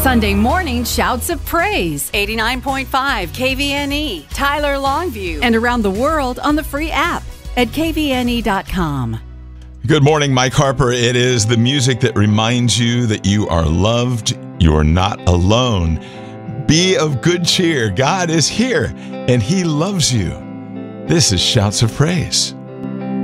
Sunday morning shouts of praise. 89.5 KVNE, Tyler Longview, and around the world on the free app at kvne.com. Good morning, Mike Harper. It is the music that reminds you that you are loved, you are not alone. Be of good cheer. God is here, and He loves you. This is Shouts of Praise.